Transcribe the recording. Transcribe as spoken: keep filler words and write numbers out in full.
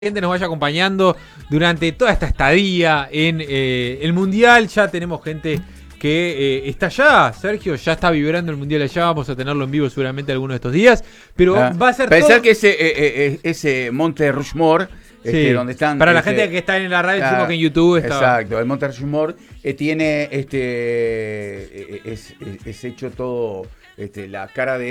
gente nos vaya acompañando durante toda esta estadía en eh, el Mundial. Ya tenemos gente que eh, está allá, Sergio, ya está vibrando el Mundial allá. Vamos a tenerlo en vivo seguramente alguno de estos días. Pero Ah, va a ser pensar todo... que ese, eh, eh, ese Monte Rushmore, este, Sí, donde están... para la este, gente que está en la radio, ah, decimos que en YouTube está... Exacto, el Monte Rushmore eh, tiene, este, eh, es, es, es hecho todo, este, la cara de